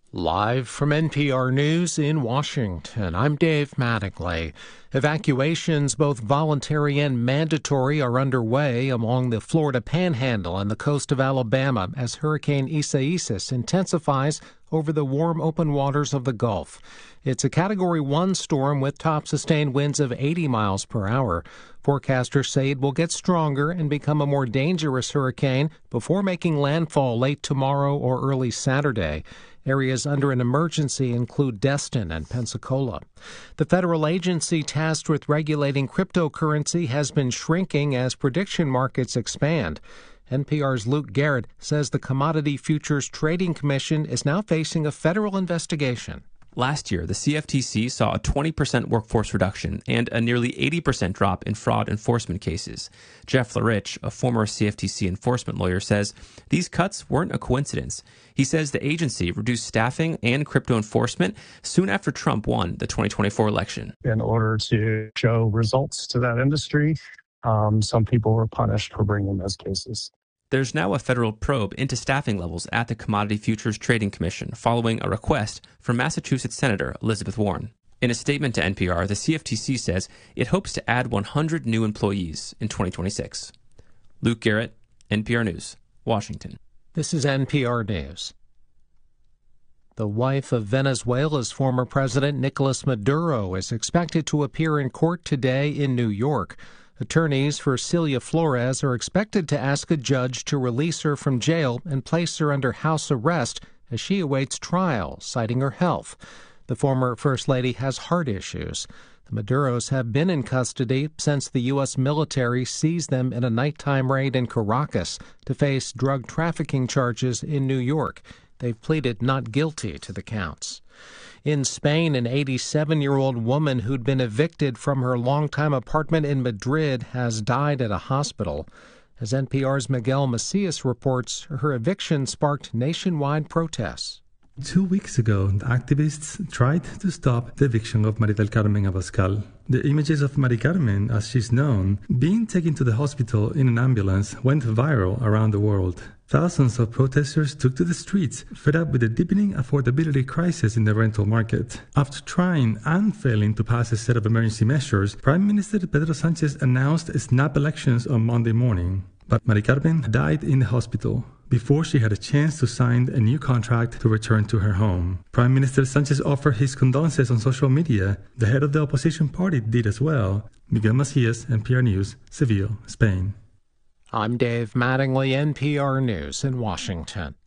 Live from NPR News in Washington, I'm Dave Mattingly. Evacuations, both voluntary and mandatory, are underway along the Florida Panhandle and the coast of Alabama as Hurricane Isaias intensifies over the warm open waters of the Gulf. It's a Category 1 storm with top sustained winds of 80 miles per hour. Forecasters say it will get stronger and become a more dangerous hurricane before making landfall late tomorrow or early Saturday. Areas under an emergency include Destin and Pensacola. The federal agency tasked with regulating cryptocurrency has been shrinking as prediction markets expand. NPR's Luke Garrett says the Commodity Futures Trading Commission is now facing a federal investigation. Last year, the CFTC saw a 20% workforce reduction and a nearly 80% drop in fraud enforcement cases. Jeff Larich, a former CFTC enforcement lawyer, says these cuts weren't a coincidence. He says the agency reduced staffing and crypto enforcement soon after Trump won the 2024 election. In order to show results to that industry, some people were punished for bringing those cases. There's now a federal probe into staffing levels at the Commodity Futures Trading Commission following a request from Massachusetts Senator Elizabeth Warren. In a statement to NPR, the CFTC says it hopes to add 100 new employees in 2026. Luke Garrett, NPR News, Washington. This is NPR News. The wife of Venezuela's former president, Nicolas Maduro, is expected to appear in court today in New York. Attorneys for Celia Flores are expected to ask a judge to release her from jail and place her under house arrest as she awaits trial, citing her health. The former First Lady has heart issues. The Maduros have been in custody since the U.S. military seized them in a nighttime raid in Caracas to face drug trafficking charges in New York. They've pleaded not guilty to the counts. In Spain, an 87-year-old woman who'd been evicted from her longtime apartment in Madrid has died at a hospital. As NPR's Miguel Macias reports, her eviction sparked nationwide protests. 2 weeks ago, activists tried to stop the eviction of María del Carmen Abascal. The images of María Carmen, as she's known, being taken to the hospital in an ambulance went viral around the world. Thousands of protesters took to the streets, fed up with the deepening affordability crisis in the rental market. After trying and failing to pass a set of emergency measures, Prime Minister Pedro Sánchez announced snap elections on Monday morning. But María Carmen died in the hospital before she had a chance to sign a new contract to return to her home. Prime Minister Sánchez offered his condolences on social media. The head of the opposition party did as well. Miguel Macias, NPR News, Seville, Spain. I'm Dave Mattingly, NPR News in Washington.